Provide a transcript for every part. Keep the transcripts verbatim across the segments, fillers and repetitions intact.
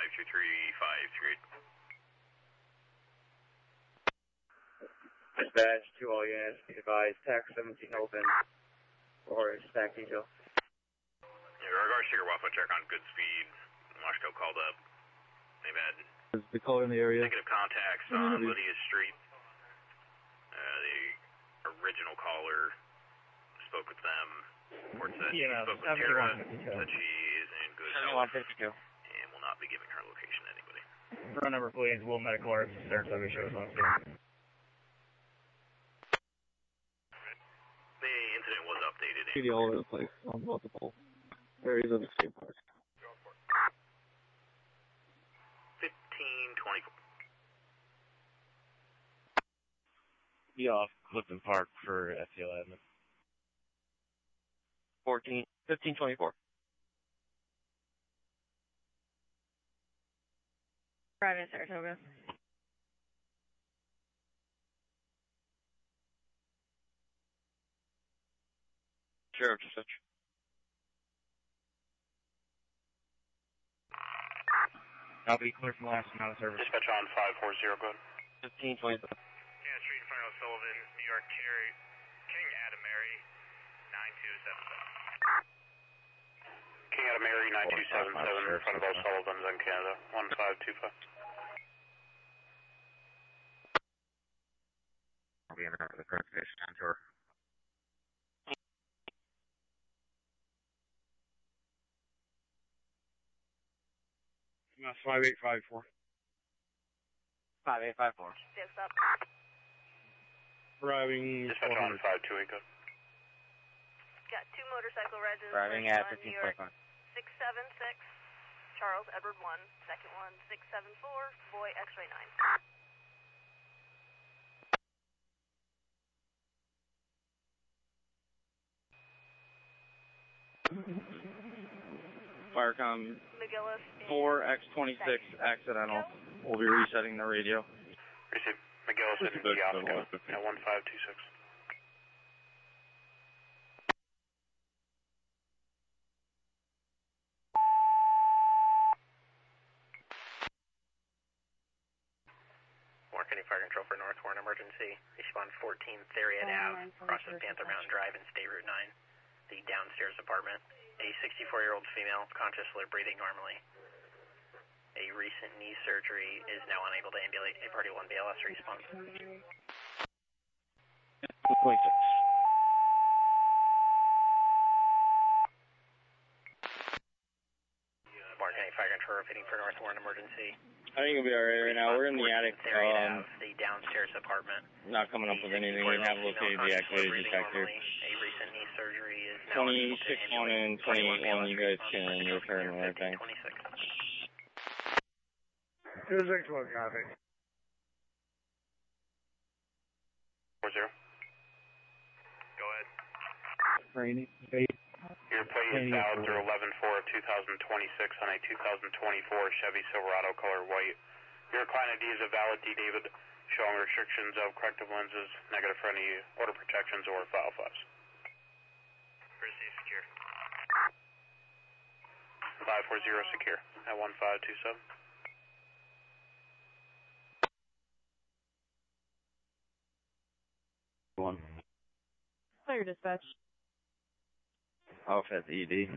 five two three five three. Dispatch to all units, be advised, tax seventeen open for stack detail. In regards to your Wi-Fi check on good speed, Washco called up. They've had Is the caller in the area? negative contacts on Lydia Street. Uh, the original caller spoke with them. Reports that she Yeah, spoke with Tara, that she is in good health and will not be giving her location to anybody. Run number please, will medical or stern service shows on scene. The incident was updated. Really all over the place on multiple areas of the state park. fifteen twenty-four. Be off Clifton Park for F T L admin. Fourteen, fifteen twenty-four. Private Saratoga. Sheriff Dispatch. I'll be clear from last amount of service. Dispatch on five four zero, go ahead. fifteen twenty-five. Yeah, Street in front of Sullivan, New York, Cherry, King Adam Mary, nine two seven seven. King Adam Mary, nine two seven seven, in front of O'Sullivan's in Canada, one five two five. I'll be in the correct station on tour. five eight five four. five eight five four. Yes, up. Driving. Dispatch on five two eight, go ahead. Got two motorcycle registers. Driving at fifteen twenty-five. six seven six, Charles Edward one. Second one, six seven four, Boy X-ray nine. Firecom McGillis. four X twenty-six accidental. We'll be resetting the radio. Receive. McGillis and Fiasco at one five two six. Warren County Fire Control for North Warren Emergency. Respond fourteen Theriot Ave, crosses Panther Mountain Drive and State Route nine. The downstairs apartment. A sixty-four-year-old female, conscious, breathing normally. A recent knee surgery is now unable to ambulate. A party one B L S response. twenty-six. Warren County Fire Control repeating for North Warren Emergency. I think it'll be alright right now. We're in the attic. Um, the downstairs apartment. not coming up with anything. We have located the activated detector. A recent knee surgery is now twenty-six one and twenty-eight one, you guys can return and everything. two six one, copy. four zero. Go ahead. Training. Your plate is valid through eleven four of two thousand twenty-six on a two thousand twenty-four Chevy Silverado color white. Your client I D is a valid D David showing restrictions of corrective lenses, negative for any order protections or file files. Receive secure. five four zero secure at one five two seven. One. Fire dispatch. Off at the E D.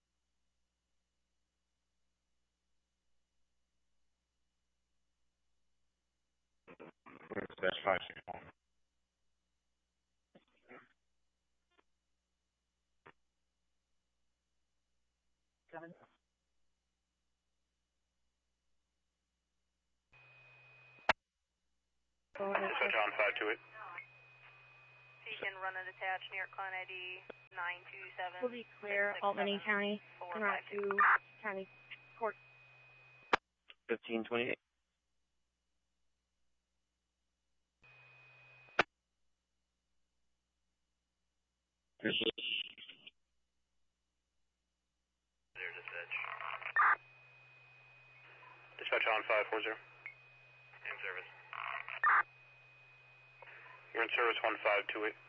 Dispatch five six one. Seven. Dispatch on five two eight. So you can run and attach New York client I D nine two seven. We'll be clear, Albany County, and out to County Court. fifteen twenty-eight. There's dispatch. Dispatch on five four zero. In service. You're in service one five two eight.